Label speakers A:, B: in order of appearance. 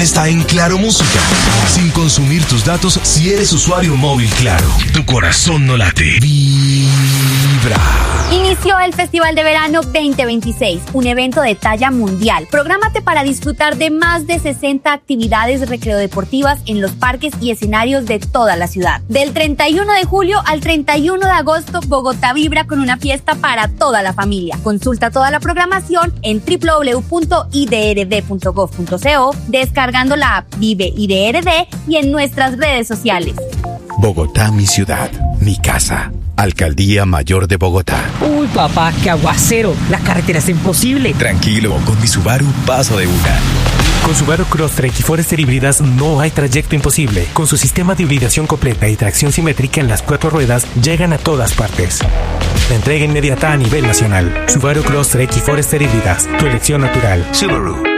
A: Está en Claro Música. Sin consumir tus datos si eres usuario móvil Claro. Tu corazón no late. Vibra.
B: Inició el Festival de Verano 2026, un evento de talla mundial. Prográmate para disfrutar de más de 60 actividades recreodeportivas en los parques y escenarios de toda la ciudad. Del 31 de julio al 31 de agosto, Bogotá vibra con una fiesta para toda la familia. Consulta toda la programación en www.idrd.gov.co, descargando la app Vive IDRD y en nuestras redes sociales.
C: Bogotá, mi ciudad, mi casa. Alcaldía Mayor de Bogotá.
D: Uy, papá, qué aguacero. La carretera es imposible.
C: Tranquilo, con mi Subaru paso de una.
E: Con Subaru Crosstrek y Forester híbridas no hay trayecto imposible. Con su sistema de hibridación completa y tracción simétrica en las 4 ruedas, llegan a todas partes. La entrega inmediata a nivel nacional. Subaru Crosstrek y Forester híbridas. Tu elección natural.
A: Subaru.